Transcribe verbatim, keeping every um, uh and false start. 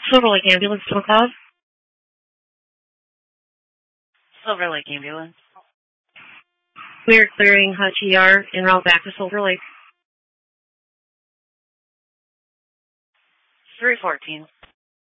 Silver Lake Ambulance to McLeod. Silver Lake Ambulance. We are clearing Hutch E R en route back to Silver Lake. three fourteen.